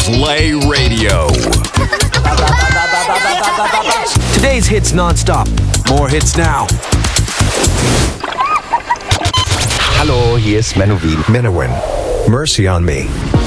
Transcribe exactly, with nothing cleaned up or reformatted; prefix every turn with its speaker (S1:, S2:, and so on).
S1: Play Radio.
S2: Today's hits non-stop. More hits now.
S3: Hallo, hier ist Menowin.
S4: Menowin. Mercy on Me.